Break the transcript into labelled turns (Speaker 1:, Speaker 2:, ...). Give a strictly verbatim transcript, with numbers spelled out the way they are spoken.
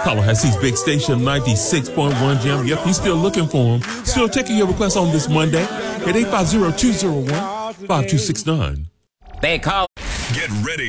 Speaker 1: Tallahassee's big station, ninety-six point one Jam. Yep, he's still looking for him. Still taking your requests on this Monday at eight five zero, two zero one, five two six nine.
Speaker 2: They call.
Speaker 3: Get ready